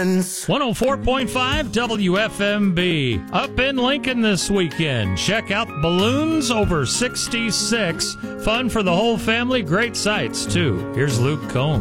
friends. 104.5 WFMB. Up in Lincoln this weekend. Check out Balloons Over 66. Fun for the whole family. Great sights, too. Here's Luke Combs.